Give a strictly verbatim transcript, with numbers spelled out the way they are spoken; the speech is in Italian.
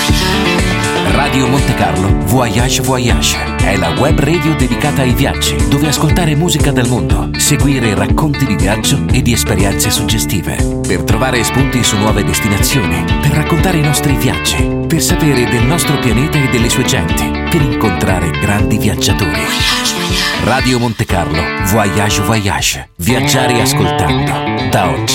Radio Monte Carlo Voyage Voyage è la web radio dedicata ai viaggi, dove ascoltare musica dal mondo, seguire racconti di viaggio e di esperienze suggestive, per trovare spunti su nuove destinazioni, per raccontare i nostri viaggi, per sapere del nostro pianeta e delle sue genti, per incontrare grandi viaggiatori. Radio Monte Carlo Voyage Voyage. Viaggiare ascoltando. Da oggi